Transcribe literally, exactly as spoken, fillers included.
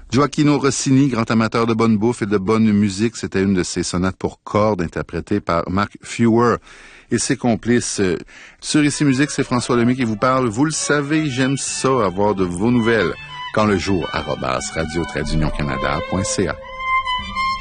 Gioacchino Rossini, grand amateur de bonne bouffe et de bonne musique, c'était une de ses sonates pour cordes interprétée par Mark Fewer et ses complices. Sur Ici Musique, c'est François Lemay qui vous parle. Vous le savez, j'aime ça, avoir de vos nouvelles. Quand le jour, arobase radio-canada point c a.